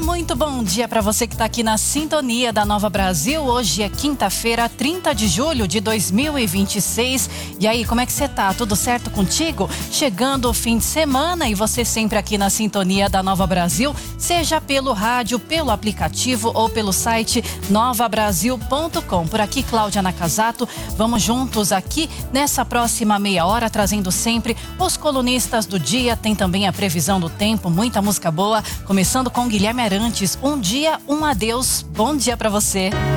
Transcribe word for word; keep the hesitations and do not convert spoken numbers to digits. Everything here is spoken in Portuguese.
muito bom dia para você que está aqui na sintonia da Nova Brasil. Hoje é quinta-feira, trinta de julho de dois mil e vinte e seis. E aí, como é que você tá? Tudo certo contigo? Chegando o fim de semana e você sempre aqui na sintonia da Nova Brasil, seja pelo rádio, pelo aplicativo ou pelo site nova brasil ponto com. Por aqui, Cláudia Nakazato, vamos juntos aqui nessa próxima meia hora, trazendo sempre os colunistas do dia. Tem também a previsão do tempo, muita música boa, começando com Guilherme Arantes. Um dia, um adeus. Bom dia para você.